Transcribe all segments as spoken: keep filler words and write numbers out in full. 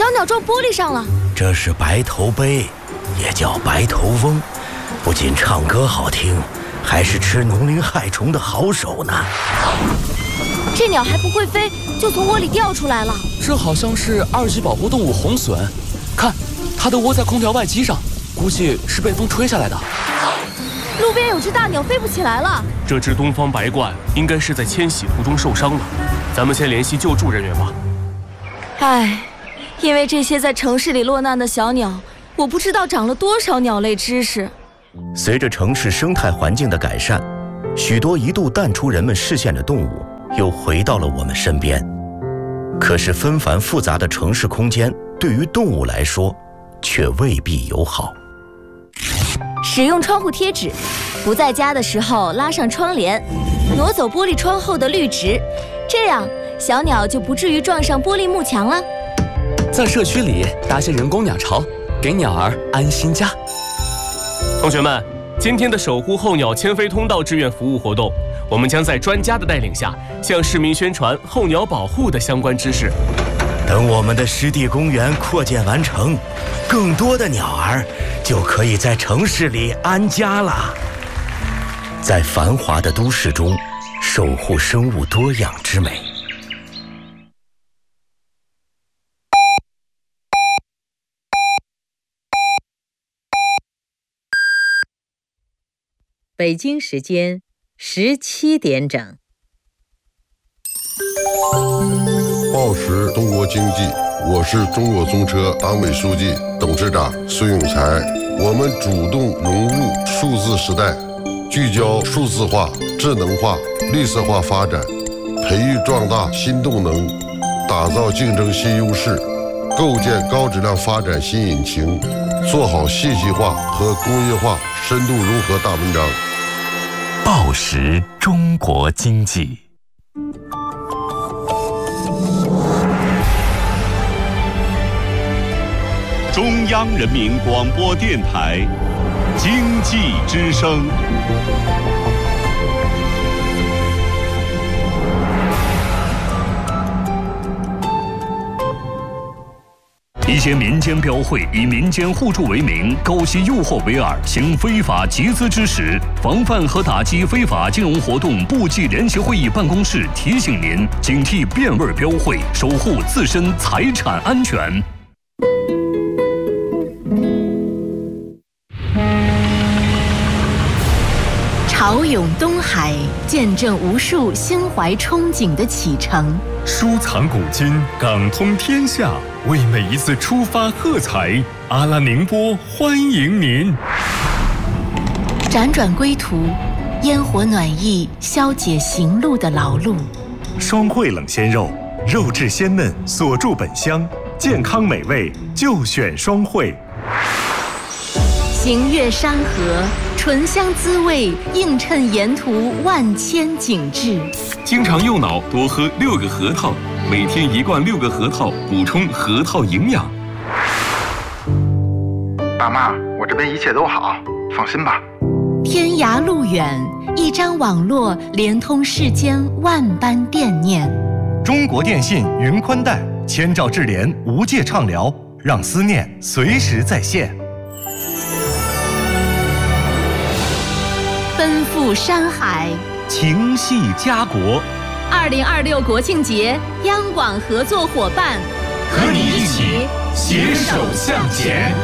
小鸟撞玻璃上了。 这是白头鹎，也叫白头翁，不仅唱歌好听，还是吃农林害虫的好手呢。 这鸟还不会飞，就从窝里掉出来了。 这好像是二级保护动物红隼，看，它的窝在空调外机上，估计是被风吹下来的。 路边有只大鸟飞不起来了。 这只东方白鹳应该是在迁徙途中受伤了，咱们先联系救助人员吧。 唉，因为这些在城市里落难的小鸟，我不知道长了多少鸟类知识。 随着城市生态环境的改善，许多一度淡出人们视线的动物又回到了我们身边。可是纷繁复杂的城市空间对于动物来说却未必友好。 使用窗户贴纸，不在家的时候拉上窗帘，挪走玻璃窗后的绿植，这样小鸟就不至于撞上玻璃幕墙了。 在社区里搭些人工鸟巢，给鸟儿安心家。 同学们，今天的守护候鸟迁飞通道志愿服务活动，我们将在专家的带领下，向市民宣传候鸟保护的相关知识。 等我们的湿地公园扩建完成，更多的鸟儿就可以在城市里安家了。在繁华的都市中，守护生物多样之美。 北京时间十七点整。 报时中国经济，我是中国中车党委书记、董事长孙永才。我们主动融入数字时代，聚焦数字化、智能化、绿色化发展，培育壮大新动能，打造竞争新优势，构建高质量发展新引擎，做好信息化和工业化深度融合大文章。 报时中国经济。 中央人民广播电台经济之声。 一些民间标会以民间互助为名，勾结诱惑为饵，行非法集资之时，防范和打击非法金融活动部际联席会议办公室提醒您：警惕变味标会，守护自身财产安全。 潮涌东海，见证无数心怀憧憬的启程。 收藏古今，港通天下，为每一次出发喝彩。阿拉宁波欢迎您。 辗转归途，烟火暖意消解行路的劳碌。 双汇冷鲜肉，肉质鲜嫩，锁住本香，健康美味就选双汇。 行越山河，醇香滋味映衬沿途万千景致。 经常用脑，多喝六个核桃，每天一罐六个核桃，补充核桃营养。 爸妈，我这边一切都好，放心吧。 天涯路远，一张网络连通世间万般惦念。 中国电信云宽带，千兆智联无界畅聊，让思念随时在线。 奔赴山海， 情系家国。 二零二六国庆节，央广合作伙伴， 和你一起携手向前。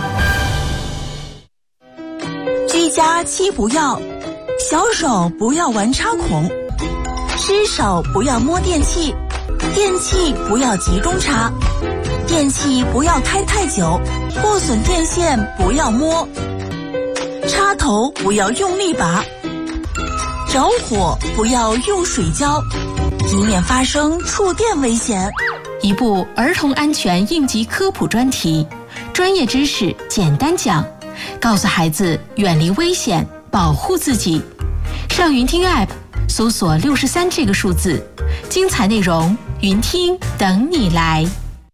居家七不要：小手不要玩插孔，湿手不要摸电器，电器不要集中插，电器不要开太久，破损电线不要摸，插头不要用力拔，着火不要用水浇，以免发生触电危险。 一部儿童安全应急科普专题，专业知识简单讲，告诉孩子远离危险，保护自己。上云听 App 搜索六十三这个数字，精彩内容云听等你来。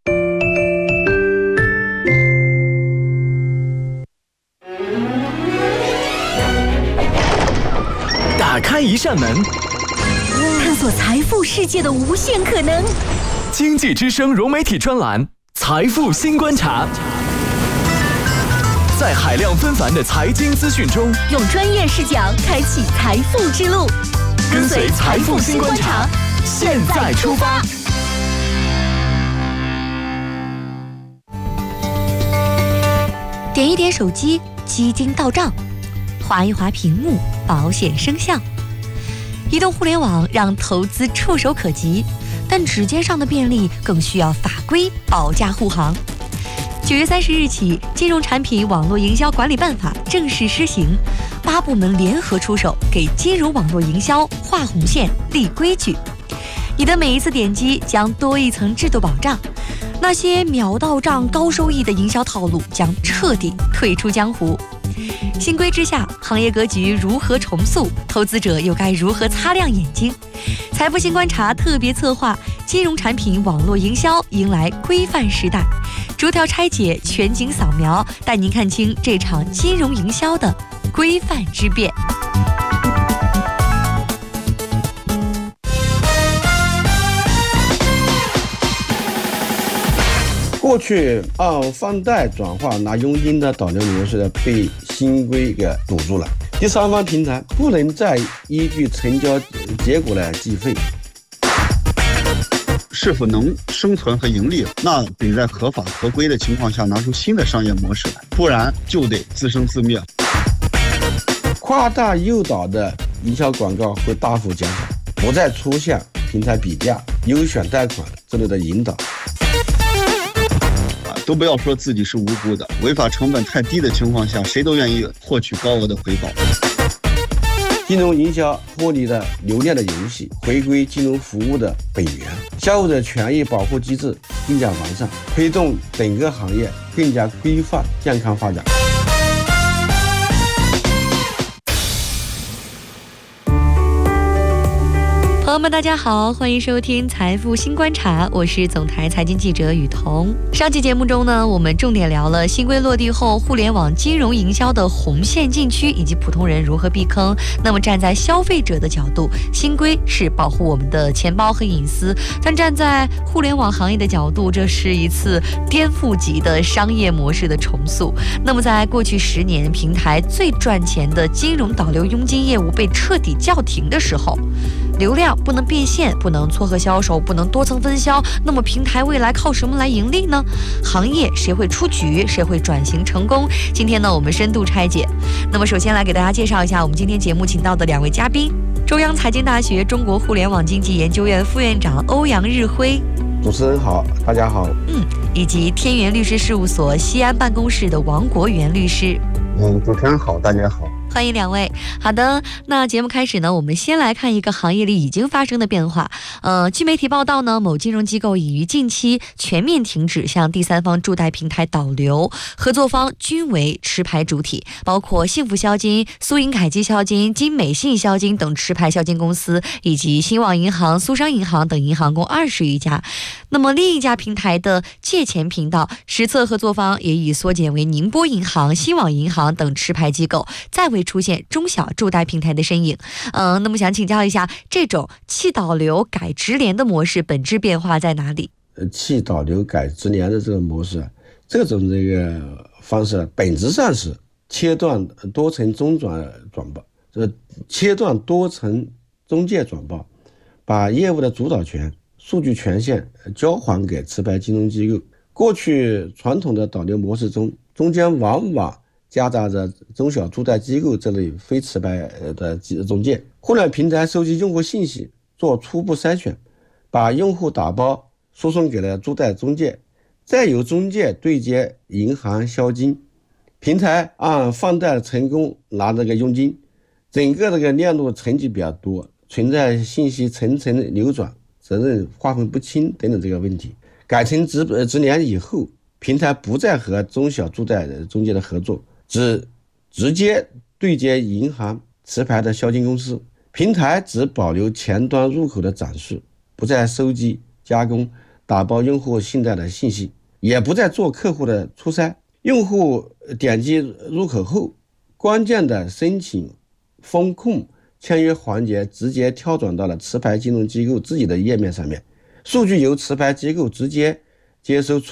打开一扇门， 探索财富世界的无限可能。 经济之声融媒体专栏， 财富新观察，在海量纷繁的财经资讯中， 用专业视角开启财富之路。 跟随财富新观察，现在出发。 点一点手机，基金到账；划一划屏幕，保险生效。移动互联网让投资触手可及，但指尖上的便利更需要法规保驾护航。九月三十日起，《金融产品网络营销管理办法》正式施行，八部门联合出手，给金融网络营销画红线、立规矩。你的每一次点击将多一层制度保障，那些秒到账、高收益的营销套路将彻底退出江湖。新规之下，行业格局如何重塑？投资者又该如何擦亮眼睛？财富新观察特别策划：金融产品网络营销迎来规范时代，逐条拆解，全景扫描，带您看清这场金融营销的规范之变。 过去按放贷转化拿佣金的导流模式的被新规给堵住了，第三方平台不能再依据成交结果来计费。 是否能生存和盈利，那得在合法合规的情况下拿出新的商业模式来，不然就得自生自灭。 夸大诱导的营销广告会大幅减少，不再出现平台比价、优选贷款之类的引导。 都不要说自己是无辜的，违法成本太低的情况下，谁都愿意获取高额的回报。 金融营销脱离了流量的游戏，回归金融服务的本源，消费者权益保护机制更加完善，推动整个行业更加规范、健康发展。 朋友们，大家好，欢迎收听财富新观察，我是总台财经记者雨桐。上期节目中呢，我们重点聊了新规落地后互联网金融营销的红线禁区以及普通人如何避坑。那么站在消费者的角度，新规是保护我们的钱包和隐私，但站在互联网行业的角度，这是一次颠覆级的商业模式的重塑。那么在过去十年，平台最赚钱的金融导流佣金业务被彻底叫停的时候，流量不能变现，不能撮合销售，不能多层分销，那么平台未来靠什么来盈利呢？行业谁会出局，谁会转型成功？今天呢，我们深度拆解。那么首先来给大家介绍一下我们今天节目请到的两位嘉宾：中央财经大学中国互联网经济研究院副院长欧阳日辉。 主持人好，大家好。 嗯，以及天元律师事务所西安办公室的王国元律师。 嗯，主持人好，大家好。 欢迎两位。好的，那节目开始呢，我们先来看一个行业里已经发生的变化。呃，据媒体报道呢，某金融机构已于近期全面停止向第三方助贷平台导流，合作方均为持牌主体，包括幸福销金、苏银凯基销金、金美信销金等持牌销金公司，以及新网银行、苏商银行等银行共二十余家。那么另一家平台的借钱频道实测合作方也已缩减为宁波银行、新网银行等持牌机构，再未出现中小助贷平台的身影。嗯、呃，那么想请教一下，这种弃导流改直连的模式本质变化在哪里？ 呃，弃导流改直连的这个模式，这种这个方式本质上是切断多层中转转报，这切断多层中介转报，把业务的主导权、数据权限交还给持牌金融机构。过去传统的导流模式中，中间往往夹杂着中小助贷机构这类非持牌的中介。互联网平台收集用户信息，做初步筛选，把用户打包输送给了助贷中介，再由中介对接银行销金，平台按放贷成功拿这个佣金，整个这个链路层级比较多，存在信息层层流转、责任划分不清等等这个问题。改成直直连以后，平台不再和中小助贷中介的合作，只直接对接银行持牌的销金公司，平台只保留前端入口的展示，不再收集、加工、打包用户信贷的信息，也不再做客户的初筛。用户点击入口后，关键的申请、风控、签约环节直接跳转到了持牌金融机构自己的页面上面，数据由持牌机构直接接收处理，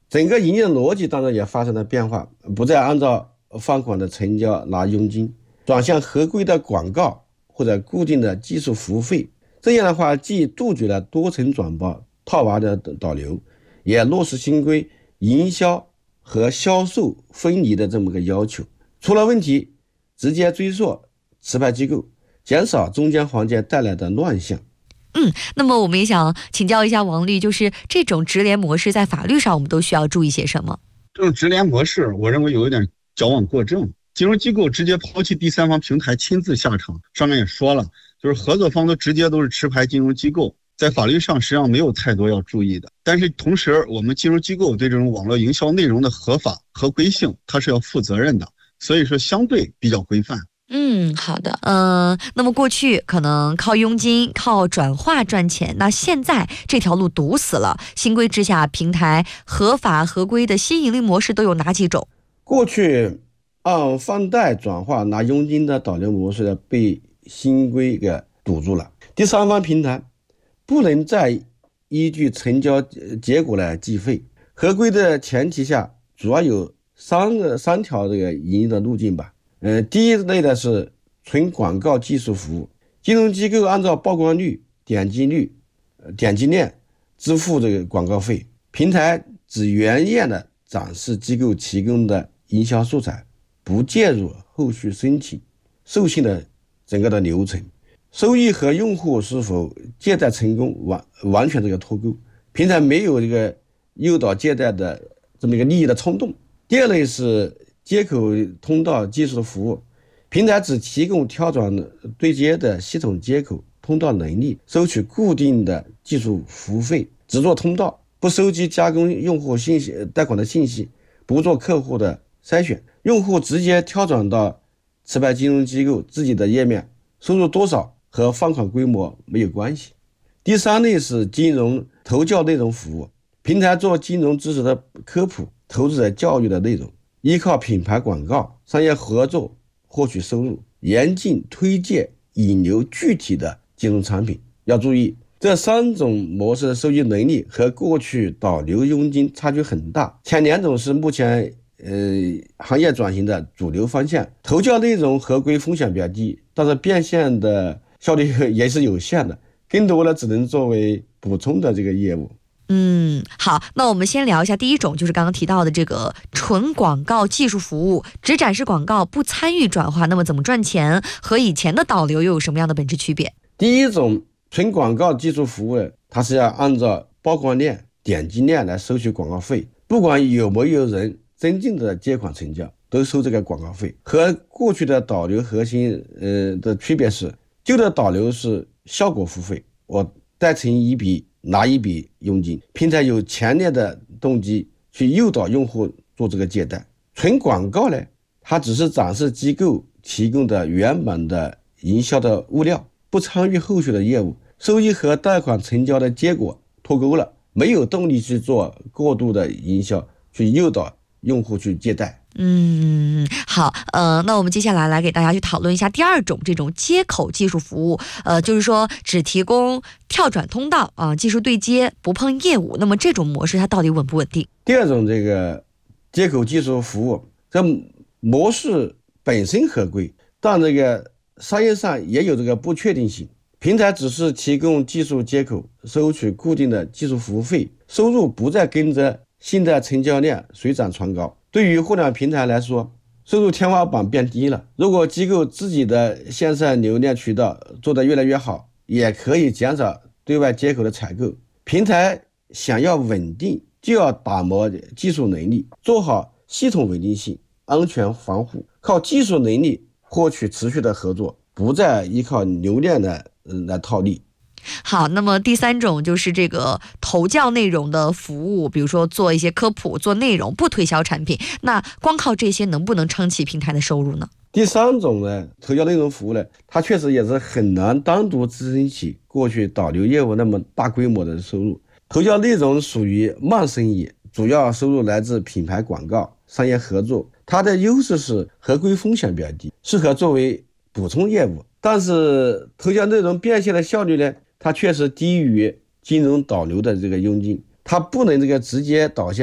整个营业逻辑当然也发生了变化，不再按照放款的成交拿佣金，转向合规的广告或者固定的技术服务费。这样的话，既杜绝了多层转报套娃的导流，也落实新规营销和销售分离的这么个要求。出了问题直接追溯持牌机构，减少中间环节带来的乱象。 嗯，那么我们也想请教一下王律，就是这种直连模式在法律上我们都需要注意些什么？ 这种直连模式我认为有一点矫枉过正，金融机构直接抛弃第三方平台亲自下场，上面也说了，就是合作方都直接都是持牌金融机构，在法律上实际上没有太多要注意的。但是同时我们金融机构对这种网络营销内容的合法合规性它是要负责任的，所以说相对比较规范。 嗯，好的。嗯、呃，那么过去可能靠佣金靠转化赚钱，那现在这条路堵死了，新规之下平台合法合规的新盈利模式都有哪几种？ 过去按放贷转化拿佣金的导流模式被新规给堵住了，第三方平台不能再依据成交结果来计费。合规的前提下主要有三个三条这个营业的路径吧。呃，第一类的是纯广告技术服务，金融机构按照曝光率、点击率、点击量支付这个广告费，平台只原验的展示机构提供的营销素材，不介入后续申请授信的整个的流程，收益和用户是否借贷成功完完全这个脱钩，平台没有这个诱导借贷的这么一个利益的冲动。第二类是接口通道技术的服务，平台只提供跳转对接的系统接口通道能力，收取固定的技术服务费，只做通道，不收集加工用户信息贷款的信息，不做客户的筛选，用户直接跳转到持牌金融机构自己的页面，收入多少和放款规模没有关系。第三类是金融投教内容服务，平台做金融知识的科普、投资者教育的内容，依靠品牌广告、商业合作获取收入，严禁推荐引流具体的金融产品。要注意，这三种模式的收益能力和过去导流佣金差距很大，前两种是目前呃行业转型的主流方向。投教内容合规风险比较低，但是变现的效率也是有限的，更多的只能作为补充的这个业务。 嗯，好，那我们先聊一下第一种，就是刚刚提到的这个纯广告技术服务，只展示广告不参与转化，那么怎么赚钱，和以前的导流又有什么样的本质区别？ 第一种纯广告技术服务，它是要按照曝光量、点击量来收取广告费，不管有没有人真正的接款成交，都收这个广告费。和过去的导流核心呃的区别是，旧的导流是效果付费，我贷成一笔拿一笔佣金，平台有强烈的动机去诱导用户做这个借贷。纯广告呢，它只是展示机构提供的原本的营销的物料，不参与后续的业务，收益和贷款成交的结果脱钩了，没有动力去做过度的营销，去诱导用户去借贷。 嗯，好，呃，那我们接下来来给大家去讨论一下第二种这种接口技术服务，呃，就是说只提供跳转通道啊、呃，技术对接，不碰业务。那么这种模式它到底稳不稳定？ 第二种这个接口技术服务，这模式本身合规，但这个商业上也有这个不确定性。平台只是提供技术接口，收取固定的技术服务费，收入不再跟着信贷成交量水涨船高。对于互联网平台来说，收入天花板变低了。如果机构自己的线上流量渠道做得越来越好，也可以减少对外接口的采购。平台想要稳定，就要打磨技术能力，做好系统稳定性、安全防护，靠技术能力获取持续的合作，不再依靠流量来、呃、来套利。 好，那么第三种就是这个投教内容的服务，比如说做一些科普、做内容，不推销产品，那光靠这些能不能撑起平台的收入呢？ 第三种呢，投教内容服务呢，它确实也是很难单独支撑起过去导流业务那么大规模的收入。投教内容属于慢生意，主要收入来自品牌广告、商业合作，它的优势是合规风险比较低，适合作为补充业务。但是投教内容变现的效率呢，它确实低于金融导流的这个佣金，它不能这个直接导向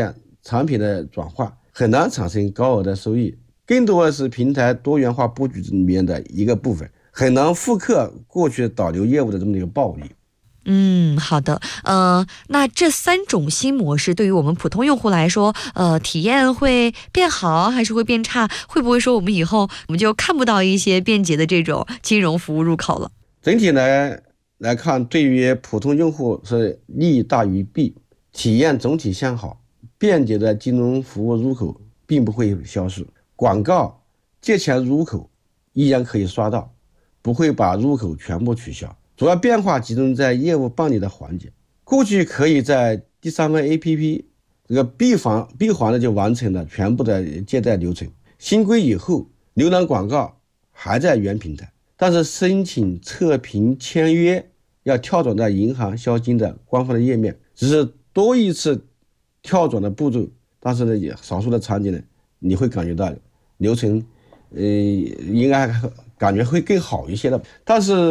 产品的转化，很难产生高额的收益，更多的是平台多元化布局里面的一个部分，很难复刻过去导流业务的这么一个暴利。 嗯，好的，呃，那这三种新模式对于我们普通用户来说，呃，体验会变好还是会变差？会不会说我们以后我们就看不到一些便捷的这种金融服务入口了？ 整体来来看，对于普通用户是利大于弊，体验总体向好，便捷的金融服务入口并不会消失，广告借钱入口依然可以刷到，不会把入口全部取消。主要变化集中在业务办理的环节，过去可以在第三方 A P P 这个闭环闭环的就完成了全部的借贷流程。新规以后，浏览广告还在原平台，但是申请测评签约要跳转到银行销金的官方的页面，只是多一次跳转的步骤，但是呢，也少数的场景呢，你会感觉到流程，呃，应该感觉会更好一些的，但是。